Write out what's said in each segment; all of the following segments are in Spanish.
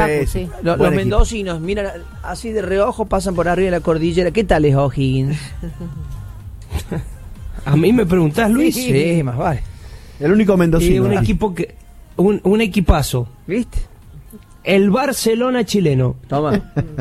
Facu, sí. Los mendocinos miran así de reojo, pasan por arriba de la cordillera. ¿Qué tal es O'Higgins? A mí me preguntás, Luis. Sí, más vale. El único mendocino. Un equipo que un equipazo. ¿Viste? El Barcelona chileno. Toma.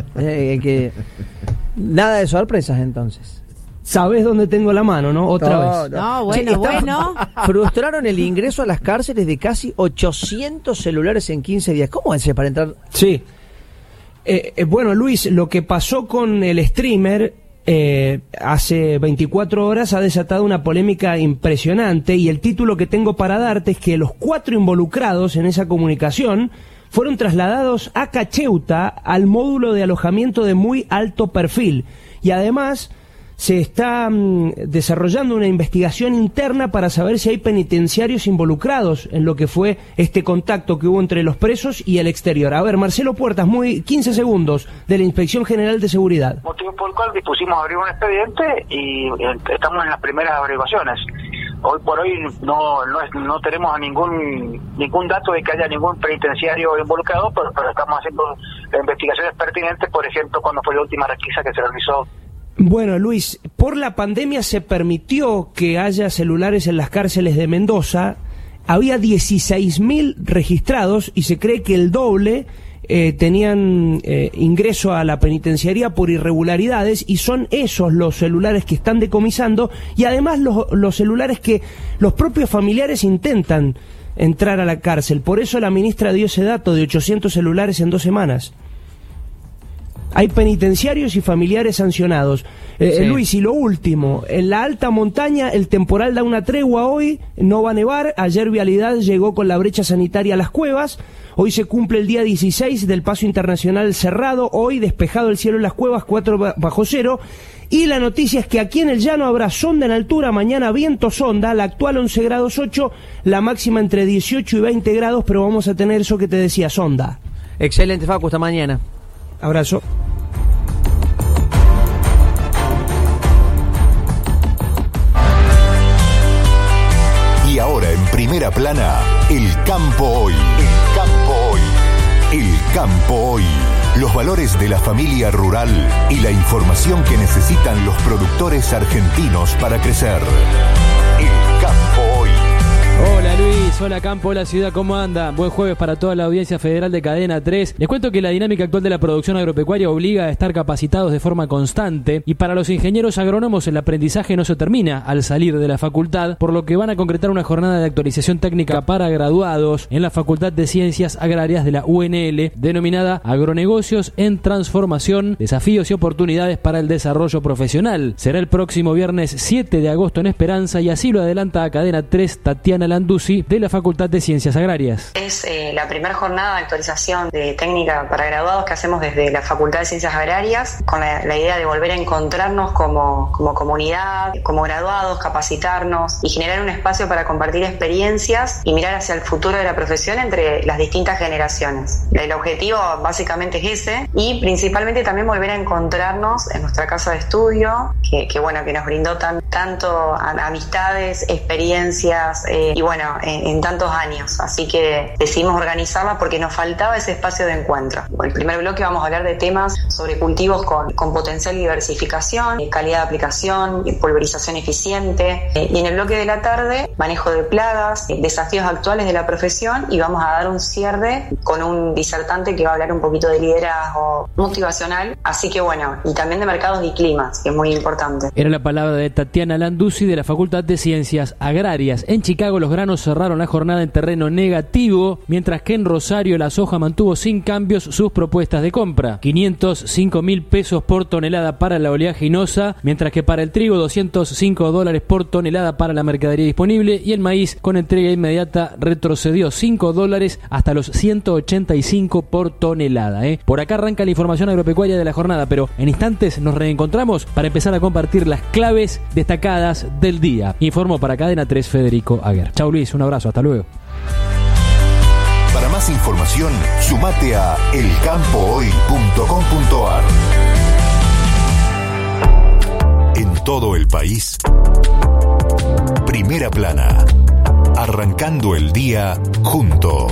Nada de sorpresas entonces. ¿Sabés dónde tengo la mano, no? Otra vez. No, bueno. Frustraron el ingreso a las cárceles de casi 800 celulares en 15 días. ¿Cómo hace para entrar? Sí. Bueno, Luis, lo que pasó con el streamer hace 24 horas ha desatado una polémica impresionante, y el título que tengo para darte es que los 4 involucrados en esa comunicación fueron trasladados a Cacheuta, al módulo de alojamiento de muy alto perfil, y además se está desarrollando una investigación interna para saber si hay penitenciarios involucrados en lo que fue este contacto que hubo entre los presos y el exterior. A ver, Marcelo Puertas, 15 segundos de la Inspección General de Seguridad. Motivo por el cual dispusimos abrir un expediente y estamos en las primeras averiguaciones. Hoy por hoy no tenemos ningún dato de que haya ningún penitenciario involucrado, pero estamos haciendo investigaciones pertinentes, por ejemplo, cuando fue la última requisa que se realizó. Bueno, Luis, por la pandemia se permitió que haya celulares en las cárceles de Mendoza. Había 16.000 registrados y se cree que el doble tenían ingreso a la penitenciaría por irregularidades, y son esos los celulares que están decomisando, y además los celulares que los propios familiares intentan entrar a la cárcel. Por eso la ministra dio ese dato de 800 celulares en 2 semanas. Hay penitenciarios y familiares sancionados. Sí. Luis, y lo último, en la alta montaña el temporal da una tregua hoy, no va a nevar. Ayer Vialidad llegó con la brecha sanitaria a las cuevas. Hoy se cumple el día 16 del paso internacional cerrado. Hoy despejado el cielo en las cuevas, 4 bajo cero. Y la noticia es que aquí en el llano habrá sonda en altura, mañana viento sonda, la actual 11 grados 8, la máxima entre 18 y 20 grados, pero vamos a tener eso que te decía, sonda. Excelente, Facu, hasta mañana. Abrazo. Y ahora en primera plana, el campo hoy. El campo hoy. El campo hoy. Los valores de la familia rural y la información que necesitan los productores argentinos para crecer. El campo hoy. Hola Luis, hola campo, hola ciudad, ¿cómo anda? Buen jueves para toda la audiencia federal de Cadena 3. Les cuento que la dinámica actual de la producción agropecuaria obliga a estar capacitados de forma constante, y para los ingenieros agrónomos el aprendizaje no se termina al salir de la facultad, por lo que van a concretar una jornada de actualización técnica para graduados en la Facultad de Ciencias Agrarias de la UNL, denominada Agronegocios en Transformación, Desafíos y Oportunidades para el Desarrollo Profesional. Será el próximo viernes 7 de agosto en Esperanza, y así lo adelanta a Cadena 3 Tatiana Landuzzi de la Facultad de Ciencias Agrarias. Es la primera jornada de actualización de técnica para graduados que hacemos desde la Facultad de Ciencias Agrarias, con la idea de volver a encontrarnos como comunidad, como graduados, capacitarnos y generar un espacio para compartir experiencias y mirar hacia el futuro de la profesión entre las distintas generaciones. El objetivo básicamente es ese, y principalmente también volver a encontrarnos en nuestra casa de estudio, que nos brindó tanto amistades, experiencias y en tantos años. Así que decidimos organizarla porque nos faltaba ese espacio de encuentro. En el primer bloque vamos a hablar de temas sobre cultivos con potencial diversificación, calidad de aplicación, pulverización eficiente, y en el bloque de la tarde manejo de plagas, desafíos actuales de la profesión, y vamos a dar un cierre con un disertante que va a hablar un poquito de liderazgo motivacional, así que y también de mercados y climas, que es muy importante. Era la palabra de Tatiana Landuzzi de la Facultad de Ciencias Agrarias. En Chicago los granos cerraron la jornada en terreno negativo, mientras que en Rosario la soja mantuvo sin cambios sus propuestas de compra. 505.000 pesos por tonelada para la oleaginosa, mientras que para el trigo $205 por tonelada para la mercadería disponible, y el maíz con entrega inmediata retrocedió $5 hasta los 185 por tonelada. Por acá arranca la información agropecuaria de la jornada, pero en instantes nos reencontramos para empezar a compartir las claves destacadas del día. Informó para Cadena 3 Federico Aguer. Chau Luis, un abrazo, hasta luego. Para más información, sumate a elcampohoy.com.ar. En todo el país, primera plana, arrancando el día juntos.